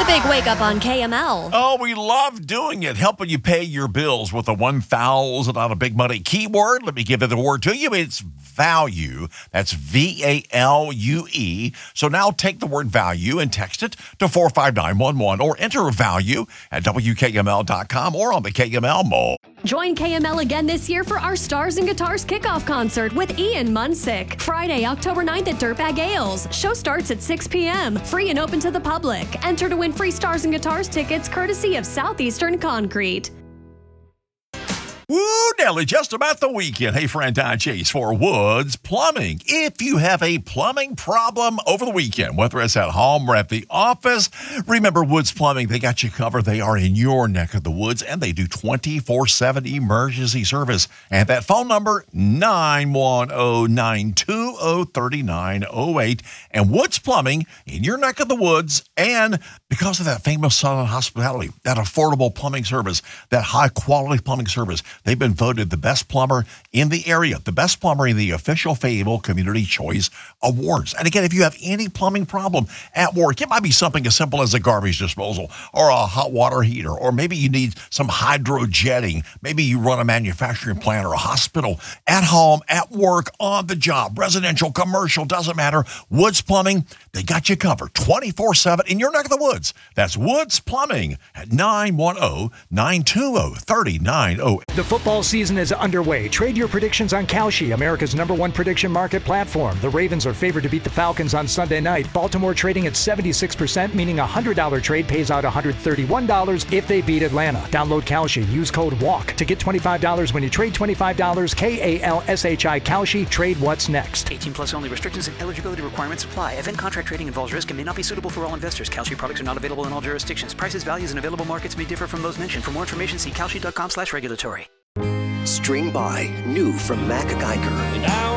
Big Wake Up on KML. Oh, we love doing it, helping you pay your bills with a $1,000 big money keyword. Let me give it the word to you. It's value. That's VALUE. So now take the word value and text it to 45911 or enter value at WKML.com or on the KML mobile. Join KML again this year for our Stars and Guitars kickoff concert with Ian Munsick. Friday, October 9th at Dirtbag Ales. Show starts at 6 p.m. Free and open to the public. Enter to win free Stars and Guitars tickets courtesy of Southeastern Concrete. Woo, Nelly, just about the weekend. Hey, friend, Don Chase for Woods Plumbing. If you have a plumbing problem over the weekend, whether it's at home or at the office, remember Woods Plumbing, they got you covered. They are in your neck of the woods, and they do 24/7 emergency service. And that phone number, 910-920-3908. And Woods Plumbing in your neck of the woods. And because of that famous Southern hospitality, that affordable plumbing service, that high-quality plumbing service, they've been voted the best plumber in the area, the best plumber in the official Fayetteville Community Choice Awards. And again, if you have any plumbing problem at work, it might be something as simple as a garbage disposal or a hot water heater, or maybe you need some hydro jetting. Maybe you run a manufacturing plant or a hospital, at home, at work, on the job, residential, commercial, doesn't matter. Woods Plumbing, they got you covered 24/7 in your neck of the woods. That's Woods Plumbing at 910-920-3908. The football season is underway. Trade your predictions on Kalshi, America's #1 prediction market platform. The Ravens are favored to beat the Falcons on Sunday night. Baltimore trading at 76%, meaning a $100 trade pays out $131 if they beat Atlanta. Download Kalshi. Use code WALK to get $25 when you trade $25. KALSHI Kalshi. Trade what's next. 18 plus only. Restrictions and eligibility requirements apply. Event contract trading involves risk and may not be suitable for all investors. Kalshi products are not available in all jurisdictions. Prices, values, and available markets may differ from those mentioned. For more information, see kalshi.com/regulatory. String by, new from Mac Geiger.